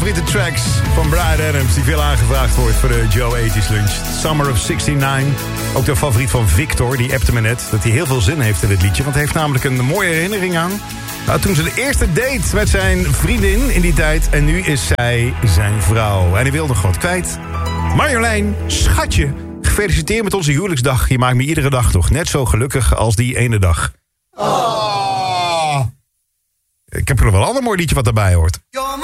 favoriete tracks van Bryan Adams... die veel aangevraagd wordt voor de Joe 80's Lunch. Summer of 69. Ook de favoriet van Victor, die appte me net... dat hij heel veel zin heeft in dit liedje. Want hij heeft namelijk een mooie herinnering aan... Nou, toen ze de eerste date met zijn vriendin in die tijd... en nu is zij zijn vrouw. En hij wil nog wat kwijt. Marjolein, schatje, gefeliciteerd met onze huwelijksdag. Je maakt me iedere dag toch net zo gelukkig als die ene dag. Oh. Ik heb er nog wel een ander mooi liedje wat daarbij hoort.